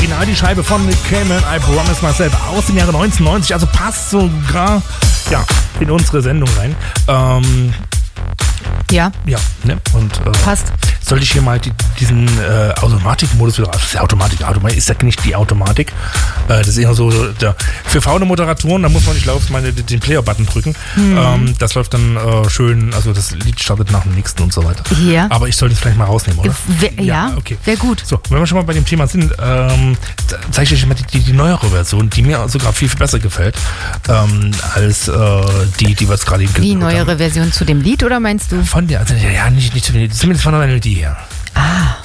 Original die Scheibe von Nick Cayman, I Promise Myself, aus dem Jahre 1990, also passt sogar in unsere Sendung rein. Ja, ne? Und passt. sollte ich hier mal diesen Automatikmodus wieder. Das ist ja Automatik ist ja nicht die Automatik. Das ist eher so für faule Moderatoren, da muss man nicht laufend den Player-Button drücken. Das läuft dann schön, also das Lied startet nach dem nächsten und so weiter. Ja. Aber ich sollte es vielleicht mal rausnehmen, oder? Okay. Wäre gut. So, wenn wir schon mal bei dem Thema sind, zeige ich euch mal die neuere Version, die mir sogar viel, viel besser gefällt, als die wir jetzt gerade eben Wie gehört haben. neuere Version zu dem Lied, oder meinst du? Von der, also, nicht zumindest von der Melodie her. Ah.